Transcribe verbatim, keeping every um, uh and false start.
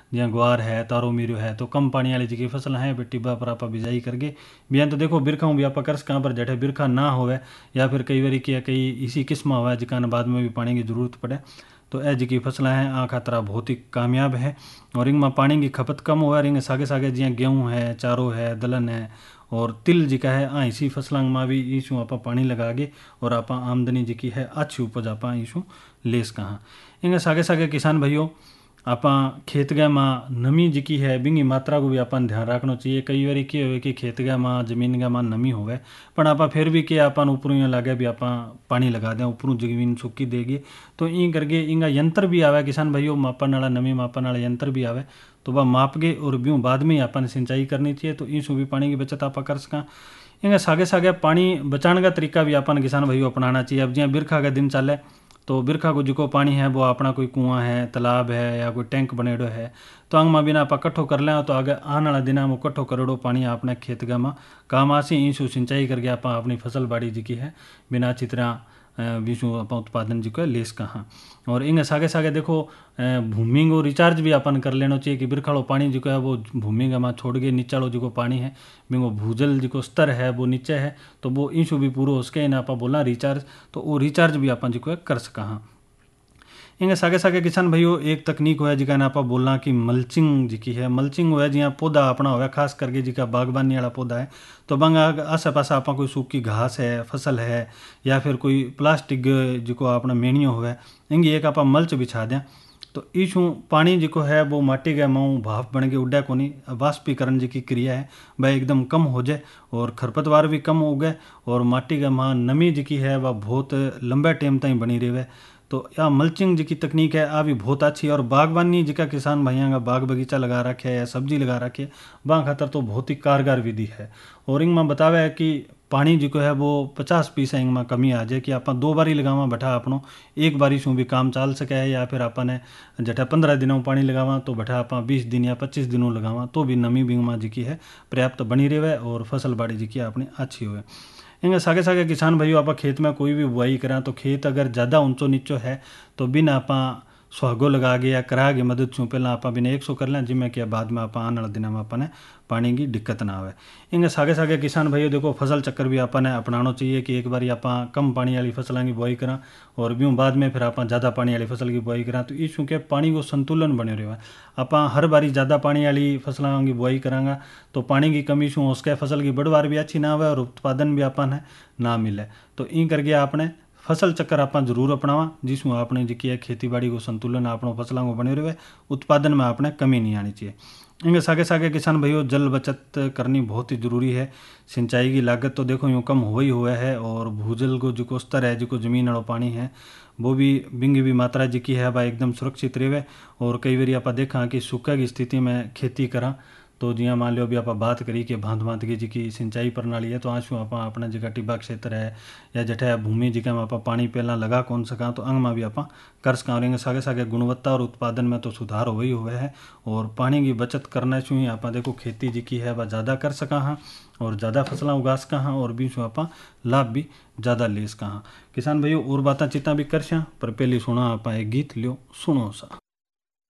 जियां ग्वार है, तारो मीरो है, तो कम पानी वाली जी फसल है भी टिब्बा पर आप बिजाई करके बियान तो देखो बिरखा भी आप कर सका, पर जठे बिरखा ना होवे या फिर कई बारी क्या कई इसी किस्म हुआ जिका बाद में भी पानी की जरूरत पड़े, तो यह जी फसल हैं आ खातरा बहुत ही कामयाब है। और इनमें पानी की खपत कम हुआ, रिंग सागे सागे जियां गेहूँ है, चारो है, दलहन है और तिल जी का है, आ इसी फसलों में भी ईशू आप पानी लगा के और आप आमदनी जी की है अच्छी उपज आप ईशू ले सका। इंगे सागे सागे किसान भाइयों आप खेत गया में नमी जी की है बिंगी मात्रा को भी अपन ध्यान रखना चाहिए। कई बार क्या हो कि खेत गया में जमीन गया में नमी होवे पर आप फिर भी क्या अपन ऊपर लगे भी आप पानी लगा दें ऊपर जमीन सूखी देगी, तो ई करके इंगा यंत्र भी आवे किसान भाइयों, मापन वाला नमी मापन वाला यंत्र भी आवे, तो वह माप के और ब्यूँ बाद में अपन सिंचाई करनी चाहिए, तो ईसू भी पानी की बचत आप कर सका। इंगा सागे सागे पानी बचाने का तरीका भी अपन किसान भाइयों अपनाना चाहिए। अब जियाँ बिरखा का दिन चले तो बिरखा को जो पानी है वो अपना कोई कुआं है, तालाब है या कोई टैंक बनेडो है, तो अंग में बिना आप कट्ठो कर लें तो आगे आने वाला दिन में कट्ठो करोड़ो पानी अपने खेत गा में काम आसी, ईसू सिंचाई करके आप अपनी फसल बाड़ी जी की है बिना अच्छी तरह बीसू आप उत्पादन जी को ले सका। और इंगे सागे सागे देखो भूमि को रिचार्ज भी अपन कर लेना चाहिए कि बिरखाड़ो पानी जो है वो भूमि में छोड़ के नीचाड़ो जो पानी है बिंगो भूजल जो स्तर है वो नीचे है, तो वो इंशू भी पूरा उसके इन आप बोला रिचार्ज, तो वो रिचार्ज भी अपन जो कर सका। इंगे सागे सागे किसान भाइयों एक तकनीक हुआ जिका आप बोलना कि मल्चिंग जी की है। मल्चिंग हुआ जियाँ पौधा अपना हुआ खास करके जिका बागबानी वाला पौधा है, तो बंग आसे पास आप कोई सूखी घास है, फसल है या फिर कोई प्लास्टिक जो अपना मेणियों हुआ इंगी एक आप मल्च बिछा दें, तो ईशू पानी जो है वो माटी के माऊ भाप बन के उड्डा को नहीं, वाष्पीकरण जी की क्रिया है वह एकदम कम हो जाए और खरपतवार भी कम हो गए और माटी के माँ नमी जी की है वह बहुत लंबे टाइम तक बनी रहे। तो या मल्चिंग जी की तकनीक है आ भी बहुत अच्छी है। और बागबानी जी का किसान भाइयों का बाग बगीचा लगा रखे है या सब्जी लगा रखी है वहाँ खातर तो बहुत ही कारगर विधि है। और इंग में बतावे है कि पानी जो है वो पचास पीस इंग में कमी आ जाए कि आप दो बारी लगावा बैठा अपनों एक बारी शू भी काम चाल सके है, या फिर अपन जठा पंद्रह दिनों पानी लगावा तो बैठा आप बीस दिन या पच्चीस दिनों लगावा तो भी नमी बिंग में जी की है पर्याप्त बनी रहे और फसल बाड़ी जी की अपनी अच्छी हुए। इंगे सागे सागे किसान भाइयों आप खेत में कोई भी बुआई करा तो खेत अगर ज़्यादा ऊंचो नीचो है तो बिना आप सुहागो लगा के या करा के मदद छू पहला आप बिना एक सौ कर लें जिम्मे कि बाद में आप आने वाले दिन में अपने पानी की दिक्कत ना आवे। इंगे सागे सागे किसान भाइयों देखो फसल चक्कर भी अपने अपनाना चाहिए कि एक बार आप कम पानी वाली फसलों की बुआई करा और ब्यूँ बाद में फिर आप ज़्यादा पानी वाली फसल की बुआई करा, तो इस चूँकि पानी को संतुलन बने रहे आप हर बारी ज़्यादा पानी वाली फसलों की बुआई करांगा तो पानी की कमी शू उसके फसल की बढ़वार भी अच्छी ना आवे और उत्पादन भी अपन है ना मिले। तो ई करके आपने फसल चक्कर आप जरूर अपनावा जिसमें आपने जी है खेती बाड़ी को संतुलन अपनों फसलों को बने रहे उत्पादन में आपने कमी नहीं आनी चाहिए। इनके सागे सागे किसान भाइयों जल बचत करनी बहुत ही ज़रूरी है। सिंचाई की लागत तो देखो यूँ कम हो ही हुआ है और भूजल को जो स्तर है जो जमीन वाला पानी है वो भी बिंगी भी मात्रा जी की है वह एकदम सुरक्षित रहे। और कई बार आप देखा कि सूखा की स्थिति में खेती करा तो जियाँ मान लो भी आप बात करी कि भांत भांत की जी की सिंचाई प्रणाली है, तो आंसू आप अपना जगह टिब्बा क्षेत्र है या जठे भूमि जी में आप पानी पहला लगा कौन सका तो अंग में भी आप कर सका। और सागे सागे गुणवत्ता और उत्पादन में तो सुधार हो ही हुआ है और पानी की बचत करना छू ही आप देखो खेती जी की है वह ज़्यादा कर सका हाँ और ज़्यादा फसलें उगा सका हाँ और भी आप लाभ भी ज़्यादा ले सका हाँ। किसान भाइयों और बातें चिता भी कर पर पहले सुना आप एक गीत लियो सुनो सा।